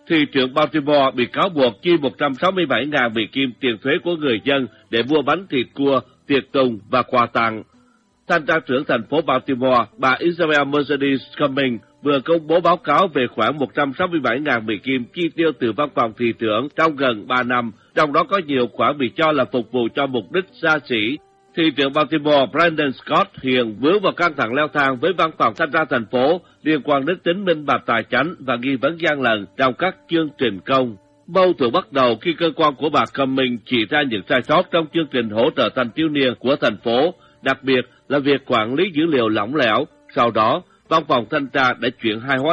Thị trưởng Baltimore bị cáo buộc chi 167.000 Mỹ Kim tiền thuế của người dân để mua bánh thịt cua, tiệc tùng và quà tặng. Thanh tra trưởng thành phố Baltimore, bà Isabel Mercedes Cummings vừa công bố báo cáo về khoảng 167.000 Mỹ Kim chi tiêu từ văn phòng thị trưởng trong gần 3 năm, trong đó có nhiều khoản bị cho là phục vụ cho mục đích xa xỉ. Thị trưởng Baltimore Brandon Scott hiện vướng vào căng thẳng leo thang với văn phòng thanh tra thành phố liên quan đến tính minh bạch tài chánh và nghi vấn gian lận trong các chương trình công. Mâu thuẫn bắt đầu khi cơ quan của bà Cummings chỉ ra những sai sót trong chương trình hỗ trợ thanh thiếu niên của thành phố, đặc biệt là việc quản lý dữ liệu lỏng lẻo. Sau đó, văn phòng thanh tra đã chuyển hai hóa